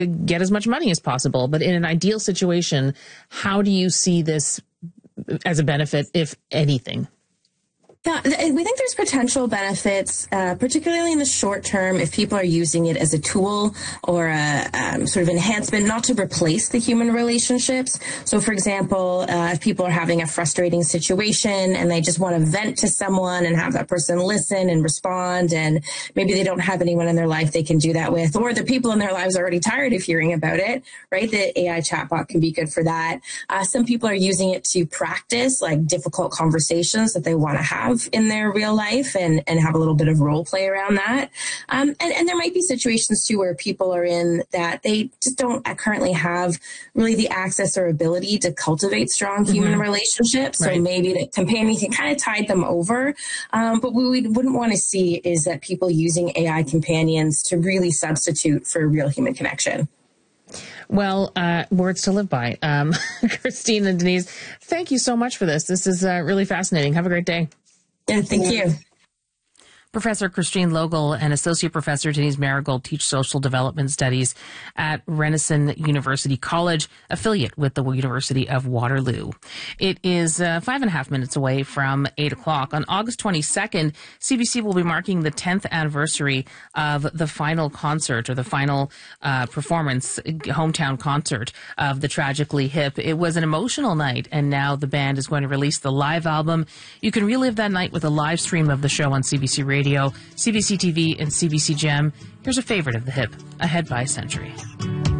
get as much money as possible. But in an ideal situation, how do you see this as a benefit, if anything? Yeah, we think there's potential benefits, particularly in the short term, if people are using it as a tool or a sort of enhancement, not to replace the human relationships. So, for example, if people are having a frustrating situation and they just want to vent to someone and have that person listen and respond, and maybe they don't have anyone in their life they can do that with, or the people in their lives are already tired of hearing about it, right? The AI chatbot can be good for that. Some people are using it to practice like difficult conversations that they want to have in their real life and have a little bit of role play around that. And there might be situations too where people are in that they just don't currently have really the access or ability to cultivate strong human relationships. Right. So maybe the companion can kind of tide them over. But what we wouldn't want to see is that people using AI companions to really substitute for a real human connection. Well, words to live by. Christine and Denise, thank you so much for this. This is really fascinating. Have a great day. Yeah, thank you. Professor Christine Logel and Associate Professor Denise Marigold teach social development studies at Renison University College, affiliate with the University of Waterloo. It is 5.5 minutes away from 8 o'clock. On August 22nd, CBC will be marking the 10th anniversary of the final concert, or the final performance, hometown concert of the Tragically Hip. It was an emotional night, and now the band is going to release the live album. You can relive that night with a live stream of the show on CBC Radio, CBC TV, and CBC Gem. Here's a favorite of the Hip, Ahead by a Century.